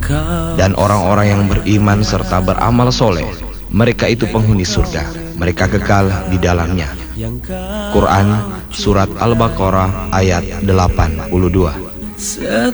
Dan orang-orang yang beriman serta beramal soleh, mereka itu penghuni surga, mereka kekal di dalamnya. Quran Surat Al-Baqarah ayat 82.